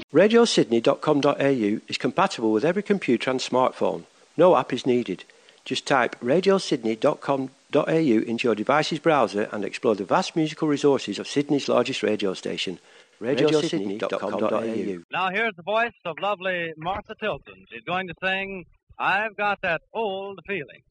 RadioSydney.com.au is compatible with every computer and smartphone. No app is needed. Just type RadioSydney.com.au into your device's browser and explore the vast musical resources of Sydney's largest radio station. RadioSydney.com.au. Now here's the voice of lovely Martha Tilton. She's going to sing I've Got That Old Feeling.